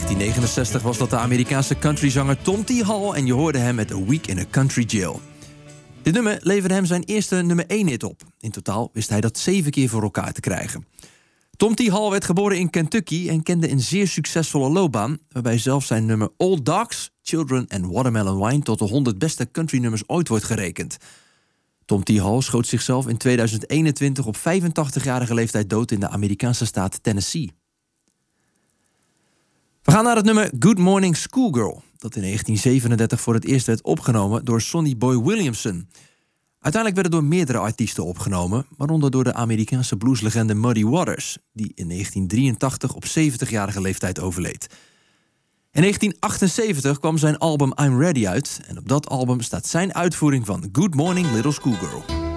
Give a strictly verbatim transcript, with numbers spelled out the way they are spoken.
negentien negenenzestig was dat de Amerikaanse countryzanger Tom T. Hall en je hoorde hem met A Week in a Country Jail. Dit nummer leverde hem zijn eerste nummer één hit op. In totaal wist hij dat zeven keer voor elkaar te krijgen. Tom T. Hall werd geboren in Kentucky en kende een zeer succesvolle loopbaan, waarbij zelfs zijn nummer Old Dogs, Children and Watermelon Wine tot de honderd beste countrynummers ooit wordt gerekend. Tom T. Hall schoot zichzelf in tweeduizend eenentwintig op vijfentachtigjarige leeftijd dood in de Amerikaanse staat Tennessee. We gaan naar het nummer Good Morning Schoolgirl, dat in negentien zevenendertig voor het eerst werd opgenomen door Sonny Boy Williamson. Uiteindelijk werd het door meerdere artiesten opgenomen, waaronder door de Amerikaanse blueslegende Muddy Waters, die in negentien drieëntachtig op zeventigjarige leeftijd overleed. In negentien achtenzeventig kwam zijn album I'm Ready uit en op dat album staat zijn uitvoering van Good Morning Little Schoolgirl.